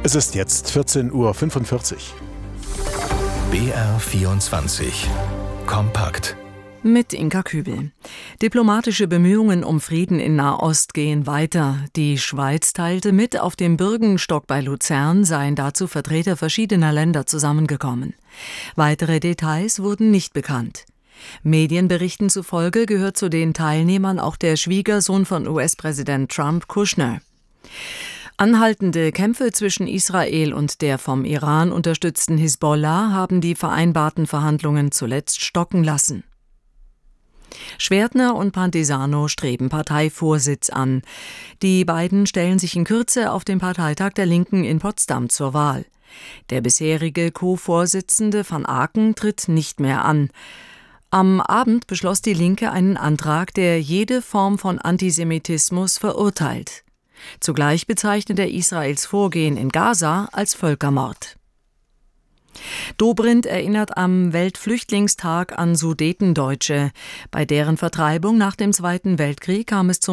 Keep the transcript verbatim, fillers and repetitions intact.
Es ist jetzt vierzehn Uhr fünfundvierzig. B R vierundzwanzig. Kompakt. Mit Inka Kübel. Diplomatische Bemühungen um Frieden in Nahost gehen weiter. Die Schweiz teilte mit, auf dem Bürgenstock bei Luzern seien dazu Vertreter verschiedener Länder zusammengekommen. Weitere Details wurden nicht bekannt. Medienberichten zufolge gehört zu den Teilnehmern auch der Schwiegersohn von U S-Präsident Trump, Kushner. Anhaltende Kämpfe zwischen Israel und der vom Iran unterstützten Hisbollah haben die vereinbarten Verhandlungen zuletzt stocken lassen. Schwertner und Pantisano streben Parteivorsitz an. Die beiden stellen sich in Kürze auf dem Parteitag der Linken in Potsdam zur Wahl. Der bisherige Co-Vorsitzende van Aken tritt nicht mehr an. Am Abend beschloss die Linke einen Antrag, der jede Form von Antisemitismus verurteilt. Zugleich bezeichnet er Israels Vorgehen in Gaza als Völkermord. Dobrindt erinnert am Weltflüchtlingstag an Sudetendeutsche. Bei deren Vertreibung nach dem Zweiten Weltkrieg kam es zum